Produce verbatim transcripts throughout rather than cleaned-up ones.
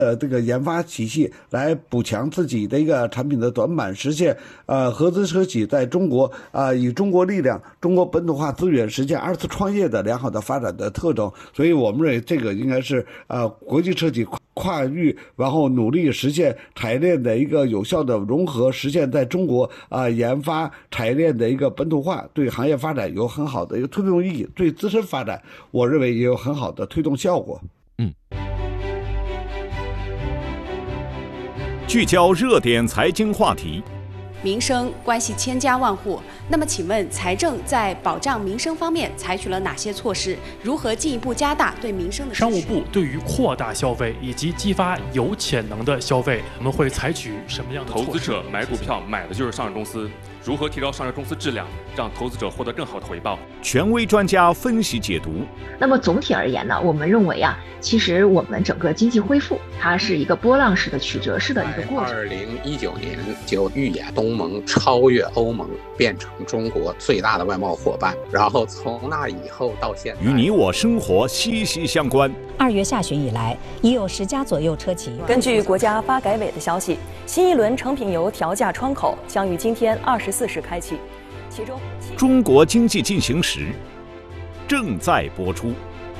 呃，这个研发体系来补强自己的一个产品的短板，实现呃合资车企在中国啊、呃、以中国力量、中国本土化资源实现二次创业的良好的发展的特征。所以我们认为这个应该是呃国际车企跨域，然后努力实现产业链的一个有效的融合，实现在中国啊、呃、研发产业链的一个本土化，对行业发展有很好的一个推动意义，对自身发展我认为也有很好的推动效果。 嗯。聚焦热点财经话题， 民生关系千家万户。那么，请问财政在保障民生方面采取了哪些措施？如何进一步加大对民生的支持？ 商务部对于扩大消费以及激发有潜能的消费，我们会采取什么样的措施？ 投资者买股票买的就是上市公司，如何提高上市公司质量，让投资者获得更好的回报？ 权威专家分析解读。 那么总体而言呢，我们认为啊，其实我们整个经济恢复，它是一个波浪式的曲折式的一个过程。 二零一九年就预演东盟超越欧盟，变成中国最大的外贸伙伴，然后从那以后到现在， 与你我生活息息相关。 二月下旬以来，已有十家左右车企。 根据国家发改委的消息，新一轮成品油调价窗口将于今天二十四时开启，其中中国经济进行时正在播出。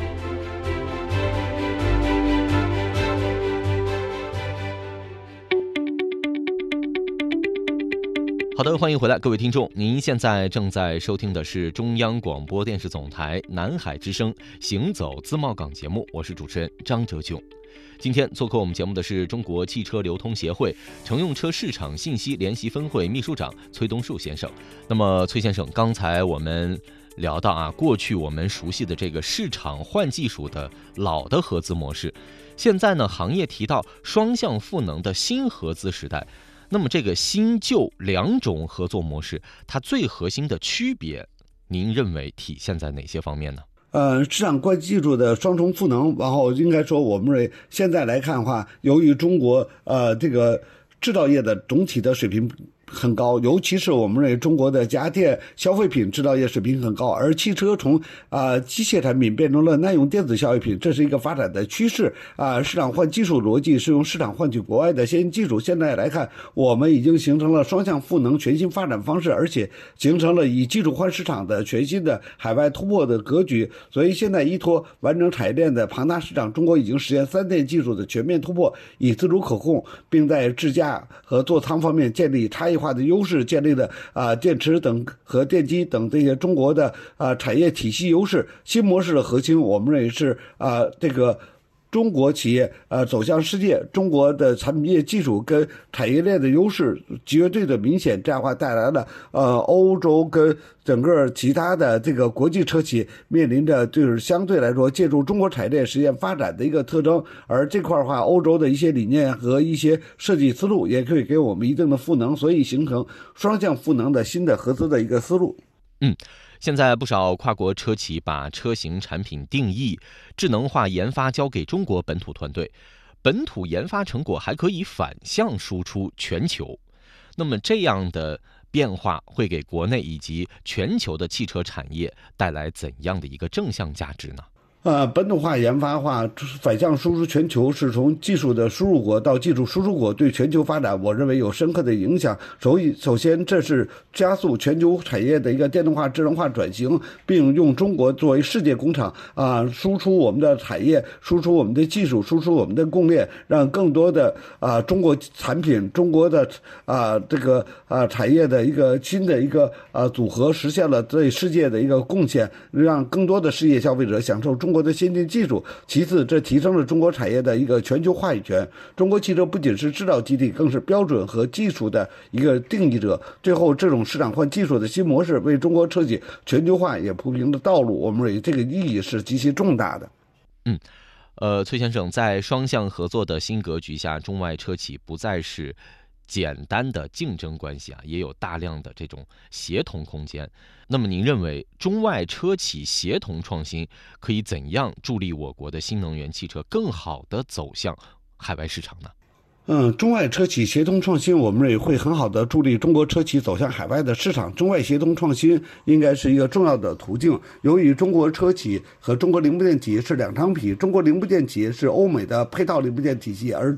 好的，欢迎回来，各位听众，您现在正在收听的是中央广播电视总台南海之声行走自贸港节目，我是主持人张哲炯。今天做客我们节目的是中国汽车流通协会乘用车市场信息联席分会秘书长崔东树先生。那么崔先生，刚才我们聊到啊，过去我们熟悉的这个市场换技术的老的合资模式，现在呢，行业提到双向赋能的新合资时代。那么这个新旧两种合作模式，它最核心的区别，您认为体现在哪些方面呢？ 呃，市场关系技术的双重赋能，然后应该说，我们认为现在来看的话，由于中国呃这个制造业的总体的水平很高，尤其是我们认为中国的家电消费品制造业水平很高，而汽车从啊、呃、机械产品变成了耐用电子消费品，这是一个发展的趋势啊、呃。市场换技术逻辑是用市场换取国外的先进技术。现在来看，我们已经形成了双向赋能全新发展方式，而且形成了以技术换市场的全新的海外突破的格局。所以现在依托完整产业链的庞大市场，中国已经实现三电技术的全面突破，以自主可控，并在智驾和座舱方面建立差异化的优势，建立了啊、呃、电池等和电机等这些中国的啊、呃、产业体系优势。新模式的核心，我们认为是啊、呃、这个中国企业呃走向世界，中国的产品业技术跟产业链的优势绝对的明显，这样的话带来了呃欧洲跟整个其他的这个国际车企面临着就是相对来说借助中国产业链实现发展的一个特征。而这块的话，欧洲的一些理念和一些设计思路也可以给我们一定的赋能，所以形成双向赋能的新的合资的一个思路。 嗯。现在不少跨国车企把车型产品定义、智能化研发交给中国本土团队，本土研发成果还可以反向输出全球。那么这样的变化会给国内以及全球的汽车产业带来怎样的一个正向价值呢？ 呃，本土化研发化反向输出全球，是从技术的输入国到技术输出国，对全球发展我认为有深刻的影响。首首先，这是加速全球产业的一个电动化、智能化转型，并用中国作为世界工厂啊、呃，输出我们的产业，输出我们的技术，输出我们的供应链，让更多的啊、呃、中国产品、中国的啊、呃、这个啊、呃、产业的一个新的一个啊、呃、组合，实现了对世界的一个贡献，让更多的世界消费者享受中。中国的先进技术。其次，这提升了中国产业的一个全球话语权。中国汽车不仅是制造基地，更是标准和技术的一个定义者。最后，这种市场换技术的新模式为中国车企全球化也铺平了道路。我们认为这个意义是极其重大的。 嗯，呃，崔先生，在双向合作的新格局下，中外车企不再是简单的竞争关系啊，也有大量的这种协同空间。那么您认为中外车企协同创新可以怎样助力我国的新能源汽车更好地走向海外市场呢？ 嗯，中外车企协同创新，我们认为会很好的助力中国车企走向海外的市场。中外协同创新应该是一个重要的途径。由于中国车企和中国零部件企业是两张皮，中国零部件企业是欧美的配套零部件体系，而